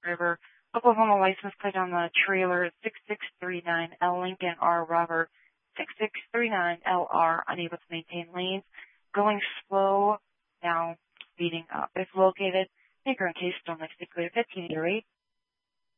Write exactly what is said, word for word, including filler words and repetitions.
River, Oklahoma license plate on the trailer six six three nine L Lincoln R Robert six six three nine L R, unable to maintain lanes, going slow, now speeding up. If located, Baker and Case still next to clear fifteen to eight.